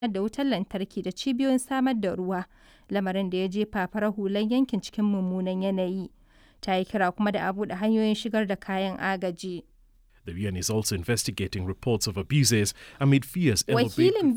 da wutar lantarki da cibiyoyin samar da ruwa, lamarin da ya jefa farar hular yankin cikin mummunan yanayi. Ta yi kira kuma da a buɗe hanyoyin shigar da kayan agaji. The UN is also investigating reports of abuses amid fears Wakilin